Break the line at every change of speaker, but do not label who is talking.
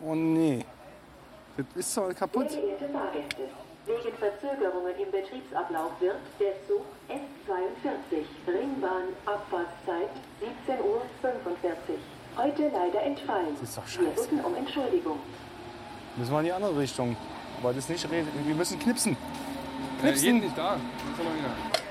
Oh nee. Das ist doch kaputt.
Sehr geehrte Fahrgäste, wegen Verzögerungen im Betriebsablauf wird der Zug S42 Ringbahn Abfahrtszeit 17:45 Uhr heute leider entfallen.
Das ist doch
Wir
scheiße.
bitten um Entschuldigung.
Müssen wir in die andere Richtung. Aber das nicht reden. Wir müssen knipsen.
Geht
Knipsen.
nicht da. Komm mal wieder.